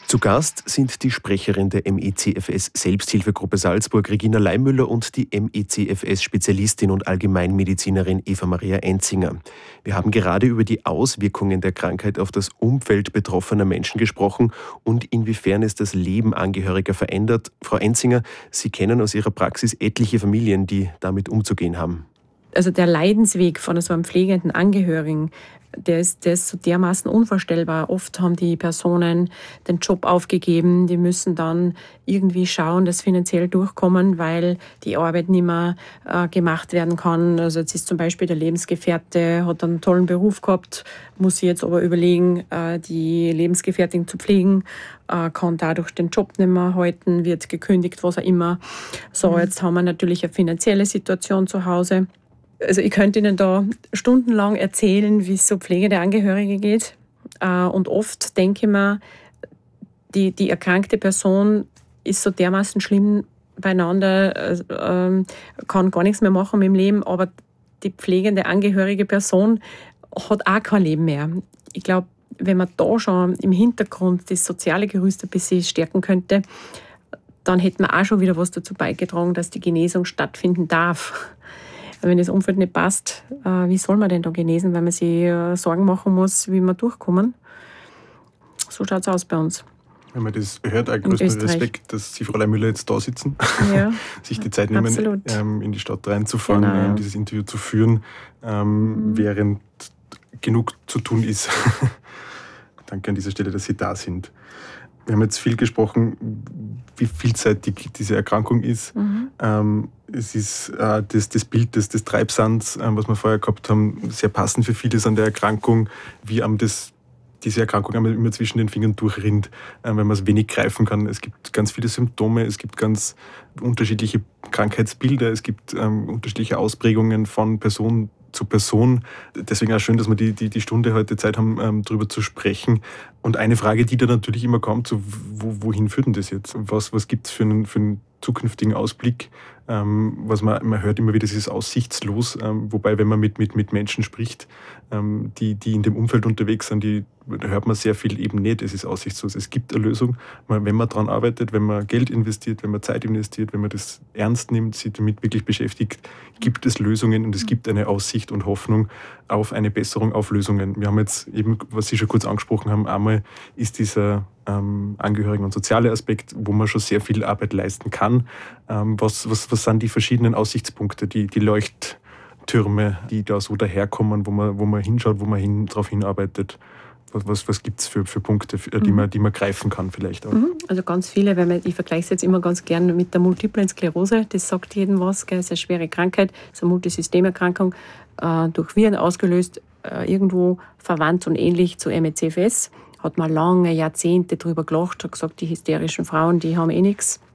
Zu Gast sind die Sprecherin der MECFS Selbsthilfegruppe Salzburg, Regina Leimüller, und die MECFS-Spezialistin und Allgemeinmedizinerin Eva-Maria Enzinger. Wir haben gerade über die Auswirkungen der Krankheit auf das Umfeld betroffener Menschen gesprochen und inwiefern es das Leben Angehöriger verändert. Frau Enzinger, Sie kennen aus Ihrer Praxis etliche Familien, die damit umzugehen haben. Also der Leidensweg von so einem pflegenden Angehörigen, der ist so dermaßen unvorstellbar. Oft haben die Personen den Job aufgegeben, die müssen dann irgendwie schauen, dass finanziell durchkommen, weil die Arbeit nicht mehr gemacht werden kann. Also jetzt ist zum Beispiel der Lebensgefährte, hat einen tollen Beruf gehabt, muss sich jetzt aber überlegen, die Lebensgefährtin zu pflegen, kann dadurch den Job nicht mehr halten, wird gekündigt, was auch immer. So, jetzt haben wir natürlich eine finanzielle Situation zu Hause. Also ich könnte Ihnen da stundenlang erzählen, wie es so pflegende Angehörige geht. Und oft denke ich mir, die erkrankte Person ist so dermaßen schlimm beieinander, kann gar nichts mehr machen mit dem Leben, aber die pflegende angehörige Person hat auch kein Leben mehr. Ich glaube, wenn man da schon im Hintergrund das soziale Gerüst ein bisschen stärken könnte, dann hätte man auch schon wieder was dazu beigetragen, dass die Genesung stattfinden darf. Wenn das Umfeld nicht passt, wie soll man denn da genesen, weil man sich Sorgen machen muss, wie wir durchkommen? So schaut es aus bei uns. Wenn man das hört, auch größten Respekt, dass Sie, Frau Leimüller, jetzt da sitzen, ja, sich die Zeit nehmen, in die Stadt reinzufahren, genau. Dieses Interview zu führen, während genug zu tun ist. Danke an dieser Stelle, dass Sie da sind. Wir haben jetzt viel gesprochen, wie vielseitig diese Erkrankung ist. Es ist das Bild des Treibsands, was wir vorher gehabt haben, sehr passend für vieles an der Erkrankung, wie diese Erkrankung immer zwischen den Fingern durchrinnt, wenn man es wenig greifen kann. Es gibt ganz viele Symptome, es gibt ganz unterschiedliche Krankheitsbilder, es gibt unterschiedliche Ausprägungen von Person zu Person. Deswegen auch schön, dass wir die Stunde heute Zeit haben, darüber zu sprechen. Und eine Frage, die da natürlich immer kommt, so, wohin führt denn das jetzt? Was gibt es für einen zukünftigen Ausblick? Was man hört immer wieder, es ist aussichtslos. Wobei, wenn man mit Menschen spricht, die in dem Umfeld unterwegs sind, da hört man sehr viel eben nicht, es ist aussichtslos. Es gibt eine Lösung, wenn man daran arbeitet, wenn man Geld investiert, wenn man Zeit investiert, wenn man das ernst nimmt, sich damit wirklich beschäftigt, gibt es Lösungen und es gibt eine Aussicht und Hoffnung auf eine Besserung, auf Lösungen. Wir haben jetzt eben, was Sie schon kurz angesprochen haben, einmal ist dieser Angehörigen- und soziale Aspekt, wo man schon sehr viel Arbeit leisten kann. Was sind die verschiedenen Aussichtspunkte, die Leuchttürme, die da so daherkommen, wo man hinschaut, wo man darauf hinarbeitet? Was gibt es für Punkte, die man greifen kann vielleicht auch? Also ganz viele, ich vergleiche es jetzt immer ganz gern mit der Multiplen Sklerose. Das sagt jedem was, gell? Es ist eine schwere Krankheit, es ist eine Multisystemerkrankung, durch Viren ausgelöst, irgendwo verwandt und ähnlich zu MECFS. Hat man lange Jahrzehnte drüber gelacht, hat gesagt, die hysterischen Frauen, die haben eh nichts.